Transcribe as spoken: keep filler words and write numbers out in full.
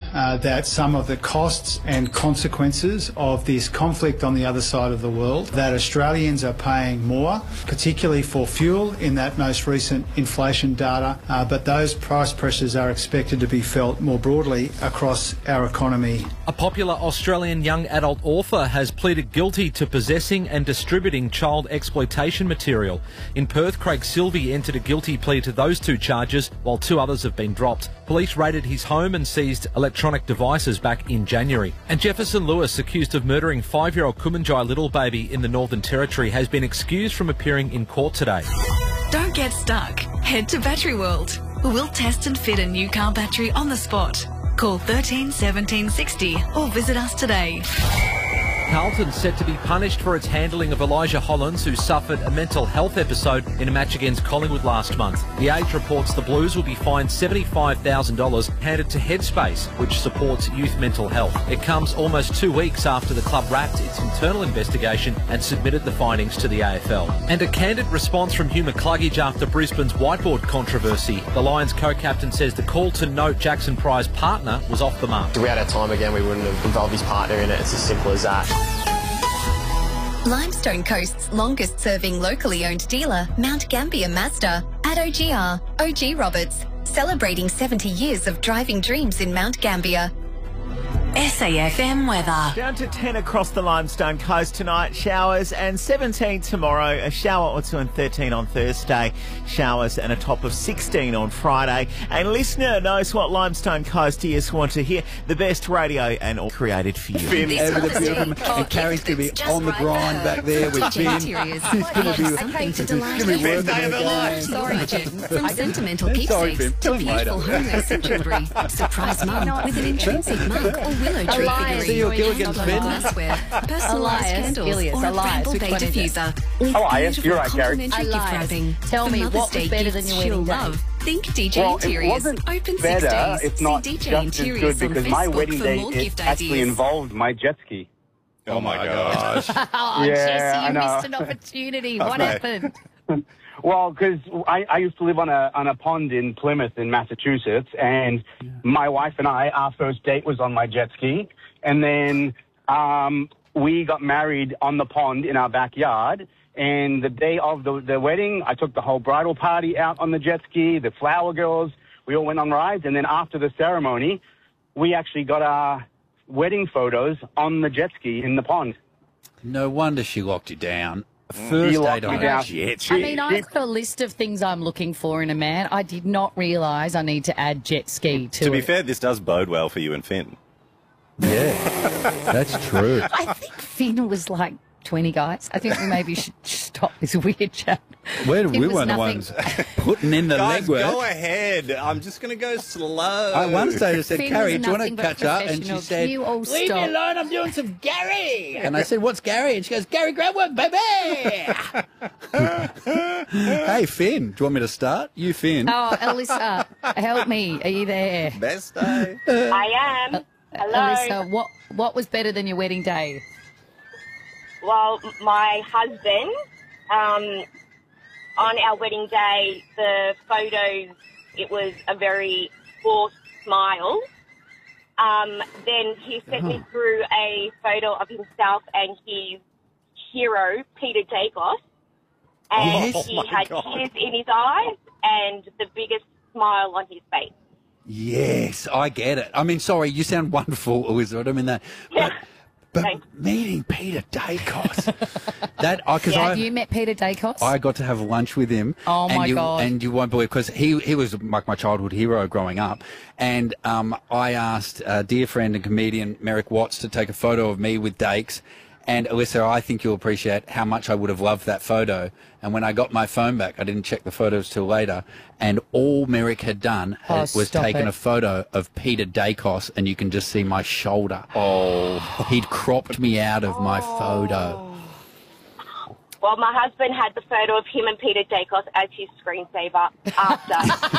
uh, that some of the costs and consequences of this conflict on the other side of the world, that Australians are paying more, particularly for fuel in that most recent inflation data, uh, but those price pressures are expected to be felt more broadly across our economy. A popular Australian young adult author has pleaded guilty to possessing and distributing child exploitation material. In Perth, Craig Silvey entered a guilty plea to those two charges, while two others have been dropped. Police raided his home and seized electronic devices back in January. And Jefferson Lewis, accused of murdering five-year-old Kumanjai little baby in the Northern Territory, has been excused from appearing in court today. Don't get stuck. Head to Battery World. We'll test and fit a new car battery on the spot. Call thirteen seventeen sixty or visit us today. Carlton's set to be punished for its handling of Elijah Hollins, who suffered a mental health episode in a match against Collingwood last month. The Age reports the Blues will be fined seventy-five thousand dollars, handed to Headspace, which supports youth mental health. It comes almost two weeks after the club wrapped its internal investigation and submitted the findings to the A F L. And a candid response from Hugh McCluggage after Brisbane's whiteboard controversy. The Lions co-captain says the call to note Jackson Pry's partner was off the mark. If we had our time again, we wouldn't have involved his partner in it. It's as simple as that. Limestone Coast's longest-serving locally owned dealer, Mount Gambier Mazda, at O G R, O G Roberts, celebrating seventy years of driving dreams in Mount Gambier. S A F M weather. Down to ten across the Limestone Coast tonight, showers, and seventeen tomorrow, a shower or two, and thirteen on Thursday, showers and a top of sixteen on Friday. And listener knows what Limestone Coastiers want to hear, the best radio and all created for you. Finn over the field, and Carrie's going to be on the grind back there with Finn. He's going to be, Something to delight he's going to be working day on the line. Sorry, Jen. From sentimental Sorry, keepsakes Finn. to Tell him later. beautiful homemade jewellery. Surprise mum with an intrinsic mug or willow tree Elias. See you, figurine. Gilligan's Finn. Glassware, personalised Elias, candles, Ilias, or a Elias, Bramble which Bay one is it? diffuser. With Elias, beautiful you're right, Gary. complimentary gift Elias. wrapping. Tell For me, Mother's what was Day better gifts than your she'll wedding day? love. Think D J Well, it Interiors. wasn't Open six better, days. if not See D J just as Interiors good, on because my Facebook wedding for day more it gift actually ideas. involved my jet ski. Oh, my gosh. Oh, Yeah, Jesse, I you know. missed an opportunity. What Okay. happened? Well, because I, I used to live on a on a pond in Plymouth in Massachusetts, and my wife and I, our first date was on my jet ski, and then um, we got married on the pond in our backyard. And the day of the, the wedding, I took the whole bridal party out on the jet ski, the flower girls, we all went on rides, and then after the ceremony, we actually got our wedding photos on the jet ski in the pond. No wonder she locked you down. First You locked date me on down. a jet. I mean, I've got a list of things I'm looking for in a man. I did not realise I need to add jet ski to, To be it. fair, this does bode well for you and Finn. Yeah, that's true. I think Finn was like twenty guys. I think we maybe should stop this weird chat. Where It we was weren't the nothing- ones putting in the Guys, legwork. go ahead. I'm just going to go slow. I once day I said, Finn Carrie, was do you want nothing to but catch up? And she professional. said, Can you all leave me stop? alone, I'm doing some Gary. And I said, what's Gary? And she goes, Gary Groundwork, baby. Hey, Finn, do you want me to start? You, Finn. Oh, Alyssa, help me. Are you there? Best day. I am. Hello. Alyssa, what, what was better than your wedding day? Well, m- my husband, um, on our wedding day, the photos, it was a very forced smile. Um, then he sent me through a photo of himself and his hero, Peter Dacos. And Yes. he Oh, my had God. tears in his eyes and the biggest smile on his face. Yes, I get it. I mean, sorry, you sound wonderful, Elizabeth. I don't mean that. But, but Thanks. meeting Peter Dacos, that because Have I you met Peter Dacos? I got to have lunch with him. Oh, and my you, God. And you won't believe, because he, he was like my childhood hero growing up. And um, I asked a dear friend and comedian Merrick Watts to take a photo of me with Dakes. And Alyssa, I think you'll appreciate how much I would have loved that photo. And when I got my phone back, I didn't check the photos till later. And all Merrick had done had, Oh, was stop taken it. a photo of Peter Dacos, and you can just see my shoulder. Oh, he'd cropped me out of my photo. Well, my husband had the photo of him and Peter Dacos as his screensaver after.